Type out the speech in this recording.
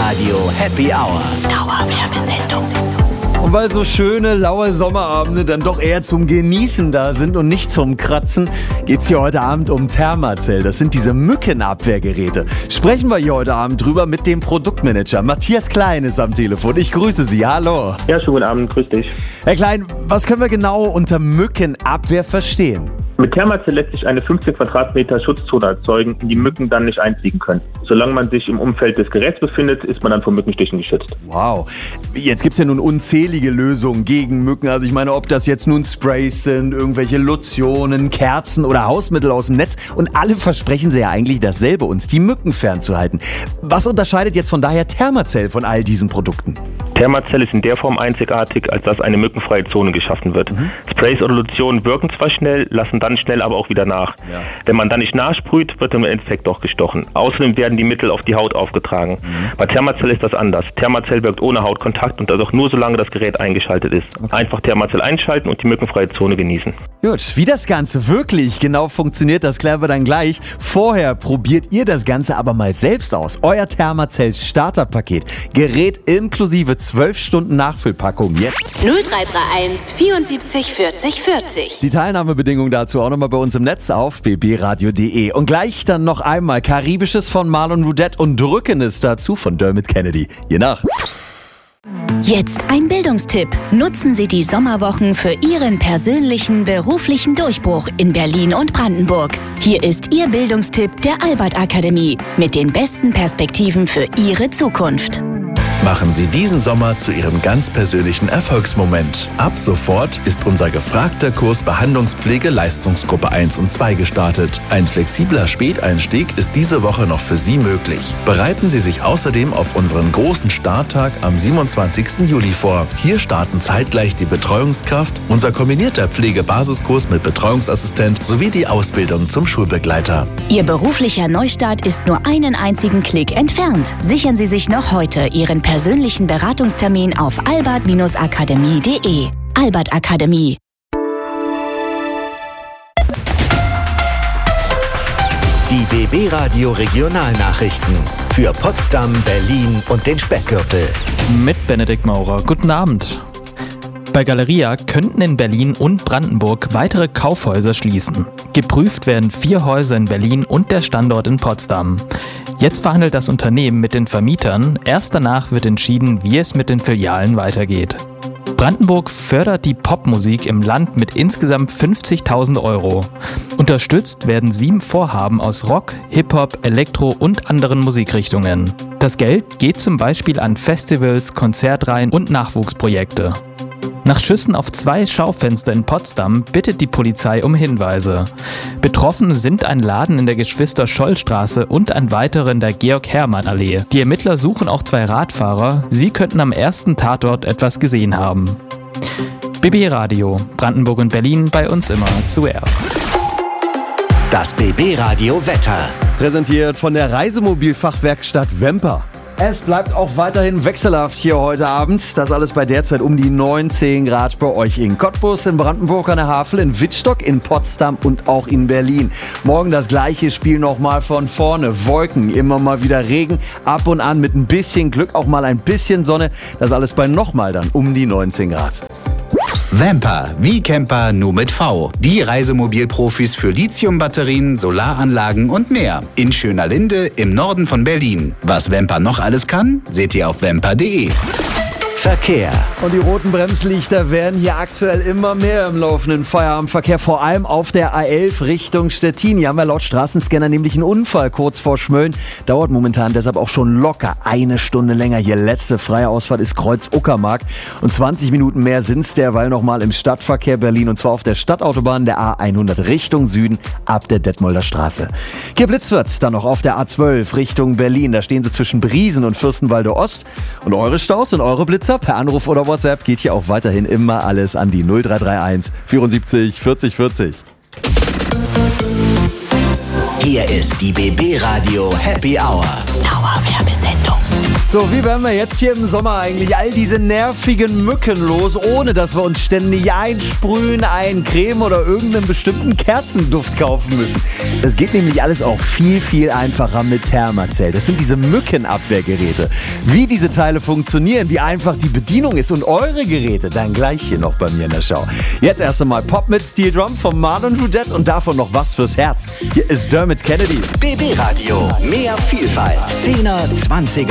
Radio Happy Hour. Dauerwerbesendung. Und weil so schöne, laue Sommerabende dann doch eher zum Genießen da sind und nicht zum Kratzen, geht's hier heute Abend um Thermacell. Das sind diese Mückenabwehrgeräte. Sprechen wir hier heute Abend drüber mit dem Produktmanager. Matthias Klein ist am Telefon. Ich grüße Sie. Hallo. Ja, schönen guten Abend. Grüß dich. Herr Klein, was können wir genau unter Mückenabwehr verstehen? Mit Thermacell lässt sich eine 15 Quadratmeter Schutzzone erzeugen, in die Mücken dann nicht einfliegen können. Solange man sich im Umfeld des Geräts befindet, ist man dann vor Mückenstichen geschützt. Wow. Jetzt gibt's ja nun unzählige Lösungen gegen Mücken. Also ich meine, ob das jetzt nun Sprays sind, irgendwelche Lotionen, Kerzen oder Hausmittel aus dem Netz. Und alle versprechen sie ja eigentlich dasselbe, uns die Mücken fernzuhalten. Was unterscheidet jetzt von daher Thermacell von all diesen Produkten? Thermacell ist in der Form einzigartig, als dass eine mückenfreie Zone geschaffen wird. Sprays oder Lotionen wirken zwar schnell, lassen dann schnell aber auch wieder nach. Ja. Wenn man dann nicht nachsprüht, wird im Endeffekt doch gestochen. Außerdem werden die Mittel auf die Haut aufgetragen. Bei Thermacell ist das anders. Thermacell wirkt ohne Hautkontakt und dadurch nur solange das Gerät eingeschaltet ist. Okay. Einfach Thermacell einschalten und die mückenfreie Zone genießen. Gut, wie das Ganze wirklich genau funktioniert, das klären wir dann gleich. Vorher probiert ihr das Ganze aber mal selbst aus. Euer Thermacell Starterpaket. Gerät inklusive 12 Stunden Nachfüllpackung jetzt. 0331 74 40 40. Die Teilnahmebedingungen dazu auch nochmal bei uns im Netz auf bbradio.de. Und gleich dann noch einmal Karibisches von Marlon Rudette und Drückendes dazu von Dermot Kennedy. Je nach. Jetzt ein Bildungstipp. Nutzen Sie die Sommerwochen für Ihren persönlichen beruflichen Durchbruch in Berlin und Brandenburg. Hier ist Ihr Bildungstipp der Albert Akademie mit den besten Perspektiven für Ihre Zukunft. Machen Sie diesen Sommer zu Ihrem ganz persönlichen Erfolgsmoment. Ab sofort ist unser gefragter Kurs Behandlungspflege Leistungsgruppe 1 und 2 gestartet. Ein flexibler Späteinstieg ist diese Woche noch für Sie möglich. Bereiten Sie sich außerdem auf unseren großen Starttag am 27. Juli vor. Hier starten zeitgleich die Betreuungskraft, unser kombinierter Pflegebasiskurs mit Betreuungsassistent sowie die Ausbildung zum Schulbegleiter. Ihr beruflicher Neustart ist nur einen einzigen Klick entfernt. Sichern Sie sich noch heute Ihren persönlichen Beratungstermin auf albert-akademie.de. Albert Akademie. Die BB Radio Regionalnachrichten für Potsdam, Berlin und den Speckgürtel. Mit Benedikt Maurer. Guten Abend. Bei Galeria könnten in Berlin und Brandenburg weitere Kaufhäuser schließen. Geprüft werden 4 Häuser in Berlin und der Standort in Potsdam. Jetzt verhandelt das Unternehmen mit den Vermietern. Erst danach wird entschieden, wie es mit den Filialen weitergeht. Brandenburg fördert die Popmusik im Land mit insgesamt 50.000 Euro. Unterstützt werden 7 Vorhaben aus Rock, Hip-Hop, Elektro und anderen Musikrichtungen. Das Geld geht zum Beispiel an Festivals, Konzertreihen und Nachwuchsprojekte. Nach Schüssen auf 2 Schaufenster in Potsdam bittet die Polizei um Hinweise. Betroffen sind ein Laden in der Geschwister-Scholl-Straße und ein weiterer in der Georg-Hermann-Allee. Die Ermittler suchen auch 2 Radfahrer. Sie könnten am ersten Tatort etwas gesehen haben. BB Radio, Brandenburg und Berlin, bei uns immer zuerst. Das BB Radio Wetter. Präsentiert von der Reisemobilfachwerkstatt Wemper. Es bleibt auch weiterhin wechselhaft hier heute Abend. Das alles bei derzeit um die 19 Grad bei euch in Cottbus, in Brandenburg an der Havel, in Wittstock, in Potsdam und auch in Berlin. Morgen das gleiche Spiel nochmal von vorne. Wolken, immer mal wieder Regen, ab und an mit ein bisschen Glück auch mal ein bisschen Sonne. Das alles bei nochmal dann um die 19 Grad. Wemper, wie Camper, nur mit V. Die Reisemobilprofis für Lithiumbatterien, Solaranlagen und mehr. In Schönerlinde im Norden von Berlin. Was Wemper noch alles kann, seht ihr auf wemper.de. Verkehr. Und die roten Bremslichter werden hier aktuell immer mehr im laufenden Feierabendverkehr, vor allem auf der A11 Richtung Stettin. Hier haben wir laut Straßenscanner nämlich einen Unfall kurz vor Schmölln. Dauert momentan deshalb auch schon locker 1 Stunde länger. Hier letzte freie Ausfahrt ist Kreuz Uckermark. Und 20 Minuten mehr sind es derweil nochmal im Stadtverkehr Berlin. Und zwar auf der Stadtautobahn der A100 Richtung Süden ab der Detmolder Straße. Geblitzt wird dann noch auf der A12 Richtung Berlin. Da stehen sie zwischen Briesen und Fürstenwalde Ost. Und eure Staus und eure Blitzer per Anruf oder WhatsApp geht hier auch weiterhin immer alles an die 0331 74 40 40. Hier ist die BB Radio Happy Hour. Dauerwerbesendung. So, wie werden wir jetzt hier im Sommer eigentlich all diese nervigen Mücken los, ohne dass wir uns ständig einsprühen, eincremen oder irgendeinen bestimmten Kerzenduft kaufen müssen? Das geht nämlich alles auch viel, viel einfacher mit Thermacell. Das sind diese Mückenabwehrgeräte. Wie diese Teile funktionieren, wie einfach die Bedienung ist und eure Geräte, dann gleich hier noch bei mir in der Show. Jetzt erst einmal Pop mit Steel Drum von Marlon Rudette und davon noch was fürs Herz. Hier ist Dermot Kennedy. BB Radio. Mehr Vielfalt. 10er, 20er.